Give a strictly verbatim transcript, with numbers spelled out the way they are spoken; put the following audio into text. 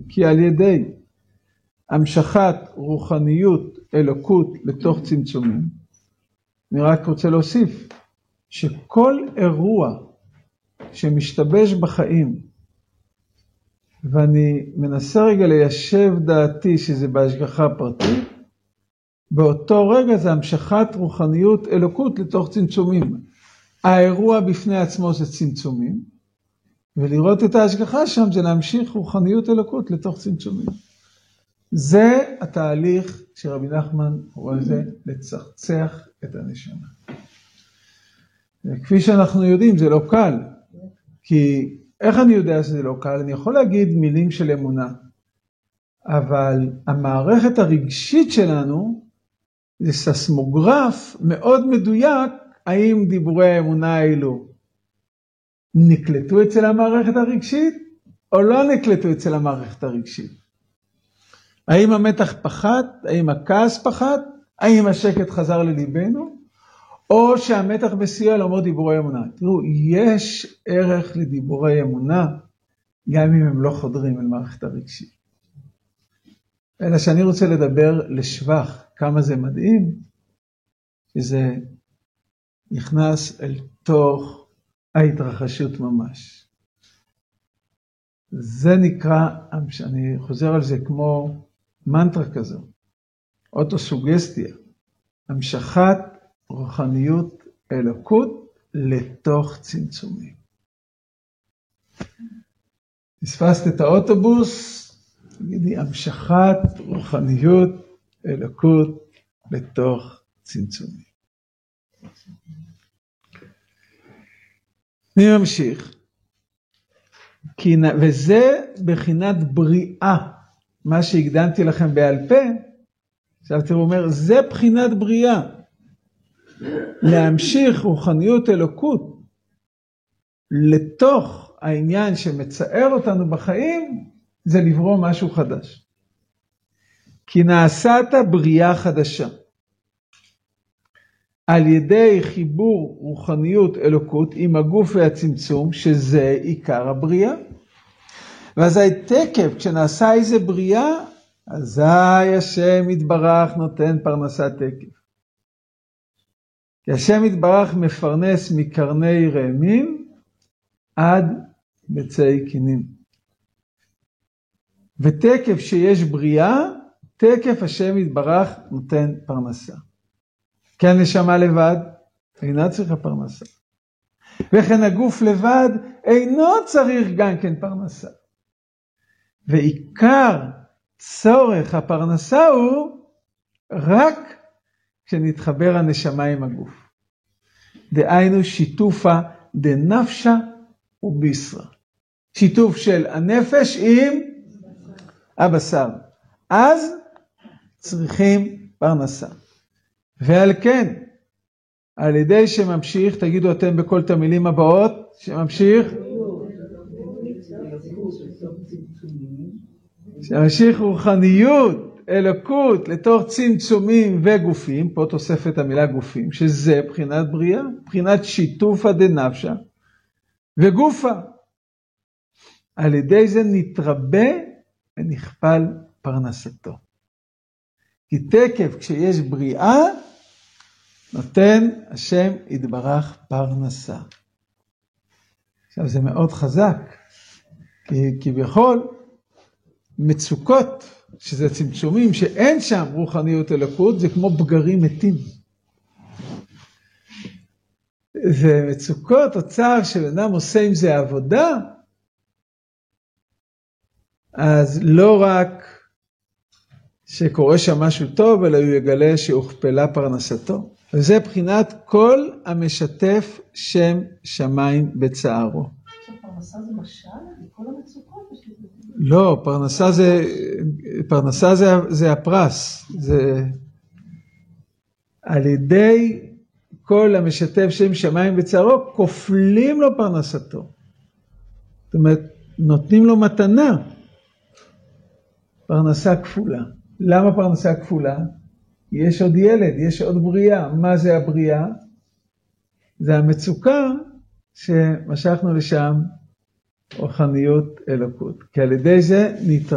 כי על ידי המשכת רוחניות אלוקות לתוך צמצומים, אני רק רוצה להוסיף שכל אירוע שמשתבש בחיים, ואני מנסה רגע ליישב דעתי שזה בהשגחה פרטית, באותו רגע זה המשכת רוחניות אלוקות לתוך צמצומים. האירוע בפני עצמו זה צמצומים, ולראות את ההשגחה שם זה להמשיך רוחניות אלוקות לתוך צמצומים. זה התהליך שרבי נחמן רואה זה לצחצח את הנשמה. כפי שאנחנו יודעים זה לא קל, כי איך אני יודע שזה לא קל? אני יכול להגיד מילים של אמונה, אבל המערכת הרגשית שלנו זה ססמוגרף מאוד מדויק, האם דיבורי האמונה האלו נקלטו אצל המערכת הרגשית או לא נקלטו אצל המערכת הרגשית. האם המתח פחת, האם הכעס פחת, האם השקט חזר לליבנו, או שהמתח בשיאה לעמוד דיבורי אמונה. תראו, יש ערך לדיבורי אמונה, גם אם הם לא חודרים אל מערכת הרגשית. אלא שאני רוצה לדבר לשבח כמה זה מדהים, שזה נכנס אל תוך ההתרחשות ממש. זה נקרא, אני חוזר על זה כמו מנטרה כזו, אוטוסוגסטיה, המשכת רוחניות אלוקות לתוך צמצומים. פספסת את האוטובוס, תגידי, המשכת רוחניות אלוקות לתוך צמצומים. אני ממשיך. וזה בחינת בריאה, מה שהקדמתי לכם בעל פה, עכשיו תראו אומר, זה בחינת בריאה. להמשיך רוחניות אלוקות לתוך העניין שמצער אותנו בחיים, זה לברוא משהו חדש. כי נעשת בריאה חדשה. על ידי חיבור רוחניות אלוקות עם הגוף והצמצום, שזה עיקר הבריאה. ואז תקף, כשנעשה איזה בריאה, אזי השם יתברך נותן פרנסת תקף. כי השם יתברך מפרנס מקרני רעמים עד בצי קינים. ותקף שיש בריאה, תקף השם יתברך נותן פרנסה. כי הנשמה לבד אינה צריכה פרנסה. וכן הגוף לבד אינו צריך גם כן פרנסה. ועיקר צורך הפרנסה הוא רק כשנתחבר הנשמה עם הגוף. דהיינו שיתופה דנפשה ובישרה. שיתוף של הנפש עם הבשר. אז צריכים פרנסה. ועל כן, על ידי שממשיך, תגידו אתם בכל את המילים הבאות, שממשיך, שממשיך רוחניות, אלוקות, לתוך צמצומים וגופים, פה תוספת המילה גופים, שזה בחינת בריאה, בחינת שיתופה דנפשה, וגופה. על ידי זה נתרבה ונכפל פרנסתו. כי תקף כשיש בריאה, נותן השם יתברך פרנסה. עכשיו זה מאוד חזק, כי כביכול מצוקות, שזה צמצומים שאין שם רוחניות אלוקות, זה כמו בגרים מתים. זה מצוקות או צער שבנם עושה עם זה עבודה, אז לא רק שקורה שם משהו טוב, אלא הוא יגלה שהוכפלה פרנסתו. וזה בחינת כל המשתף שם שמיים בצערו. פרנסה זה משל? לכל המצוקות? לא, פרנסה זה, פרנסה זה, זה הפרס. זה על ידי כל המשתף שם שמיים בצערו, כופלים לו פרנסתו. זאת אומרת, נותנים לו מתנה. פרנסה כפולה. למה פרנסה כפולה? יש עוד ילד, יש עוד בריאה. מה זה הבריאה? זה המצוקה שמשכנו לשם רוחניות אלוקות. כי על ידי זה נתראה.